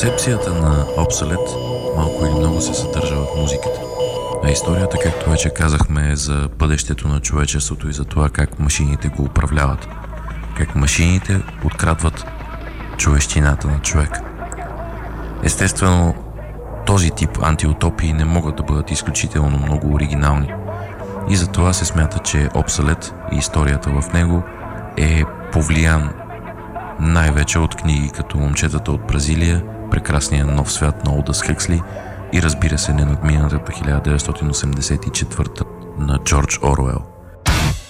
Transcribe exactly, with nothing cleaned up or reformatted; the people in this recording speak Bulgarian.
Концепцията на Obsolete малко или много се съдържа в музиката. А историята, както вече казахме, е за бъдещето на човечеството и за това как машините го управляват. Как машините открадват човещината на човек. Естествено, този тип антиутопии не могат да бъдат изключително много оригинални. И затова се смята, че Obsolete и историята в него е повлиян най-вече от книги като Момчетата от Бразилия, Прекрасния нов свят на Олдъс Хъксли и разбира се ненадминатата хиляда деветстотин осемдесет и четвърта на Джордж Оруел.